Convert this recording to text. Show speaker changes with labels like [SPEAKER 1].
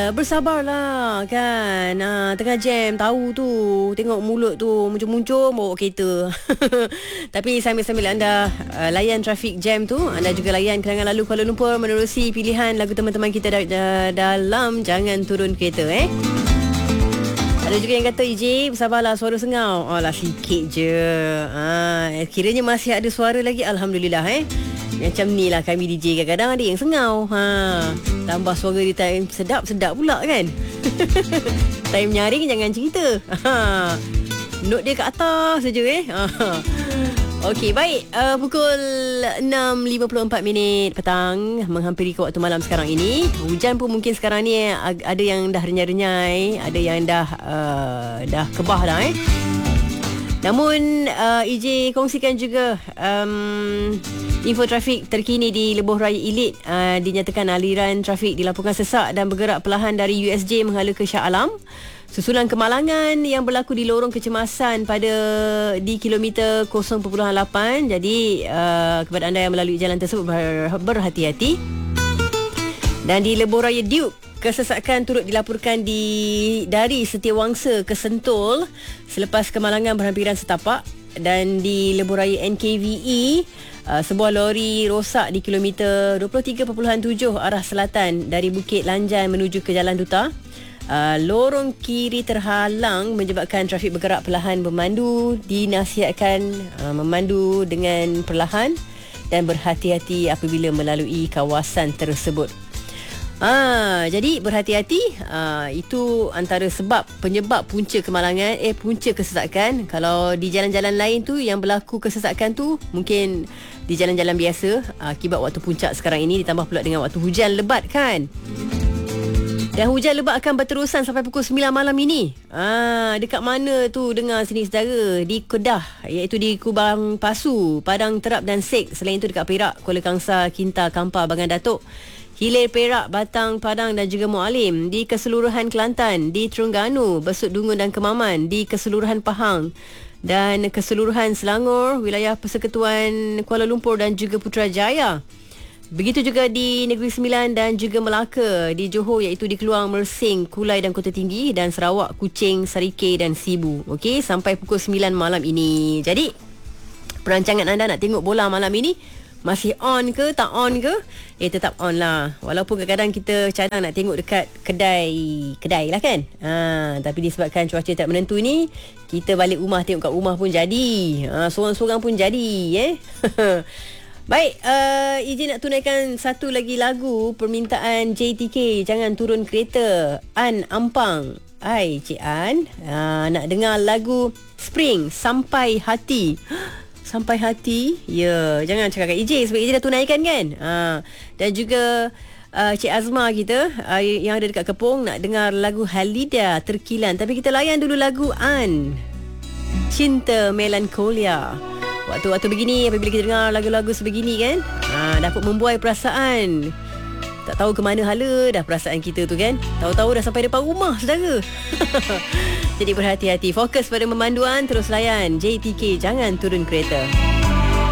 [SPEAKER 1] bersabarlah kan. Tengah jam, tahu tu, tengok mulut tu muncul-muncul bawa kereta. Tapi sambil-sambil anda layan trafik jam tu, anda juga layan kenangan lalu Kuala Lumpur menerusi pilihan lagu teman-teman kita dalam Jangan Turun Kereta. Ada juga yang kata, EJ bersabarlah, suara sengau. Alah, sikit je. Kiranya masih ada suara lagi, alhamdulillah. Macam ni lah kami DJ, kadang-kadang ada yang sengau. Tambah suara di time sedap-sedap pula kan. Time nyaring jangan cerita. Note dia kat atas saja. Okey, baik. Pukul 6.54 petang, menghampiri ke waktu malam sekarang ini. Hujan pun mungkin sekarang ni ada yang dah renyai-renyai, ada yang dah kebah dah. Namun EJ kongsikan juga info trafik terkini di Lebuh Raya Elite. Dinyatakan aliran trafik dilaporkan sesak dan bergerak perlahan dari USJ menghala ke Shah Alam. Susulan kemalangan yang berlaku di lorong kecemasan di kilometer 0.8. Jadi kepada anda yang melalui jalan tersebut, berhati-hati. Dan di Lebuh Raya Duke, kesesakan turut dilaporkan dari Setiawangsa ke Sentul selepas kemalangan berhampiran setapak. Dan di Lebuh Raya NKVE, sebuah lori rosak di kilometer 23.7 arah selatan dari Bukit Lanjan menuju ke Jalan Duta. Lorong kiri terhalang menyebabkan trafik bergerak perlahan. Pemandu dinasihatkan memandu dengan perlahan dan berhati-hati apabila melalui kawasan tersebut. Jadi berhati-hati. Itu antara penyebab punca kemalangan, punca kesesakan. Kalau di jalan-jalan lain tu yang berlaku kesesakan tu mungkin di jalan-jalan biasa, akibat waktu puncak sekarang ini ditambah pula dengan waktu hujan lebat kan. Dan hujan lebat akan berterusan sampai pukul 9 malam ini. Dekat mana tu dengar sini saudara? Di Kedah, iaitu di Kubang Pasu, Padang Terap dan Sek. Selain itu dekat Perak, Kuala Kangsar, Kinta, Kampar, Bangan Datuk, Hilir, Perak, Batang, Padang dan juga Mualim. Di keseluruhan Kelantan, di Terengganu, Besut Dungun dan Kemaman, di keseluruhan Pahang dan keseluruhan Selangor, wilayah Persekutuan Kuala Lumpur dan juga Putrajaya. Begitu juga di Negeri Sembilan dan juga Melaka, di Johor iaitu di Keluang, Mersing, Kulai dan Kota Tinggi, dan Sarawak, Kuching, Sarike dan Sibu. Okey, sampai pukul 9 malam ini. Jadi perancangan anda nak tengok bola malam ini masih on ke tak on ke? Tetap on lah. Walaupun kadang-kadang kita cadang nak tengok dekat kedai lah kan. Tapi disebabkan cuaca tak menentu ni, kita balik rumah tengok kat rumah pun jadi. Sorang-sorang pun jadi. Baik, izin nak tunaikan satu lagi lagu permintaan JTK, Jangan Turun Kereta, An Ampang. Hai Cik An, nak dengar lagu Spring, Sampai Hati. Sampai hati? Ya, jangan cakap kat EJ sebab EJ dah tunaikan kan. Dan juga Cik Azma kita yang ada dekat Kepong nak dengar lagu Halida, Terkilan. Tapi kita layan dulu lagu An, Cinta Melankolia. Waktu-waktu begini, apabila kita dengar lagu-lagu sebegini kan, dapat membuai perasaan. Tak tahu ke mana hala dah perasaan kita tu kan. Tahu-tahu dah sampai depan rumah saudara. Jadi berhati-hati, fokus pada memanduan, terus layan JTK, Jangan Turun Kereta.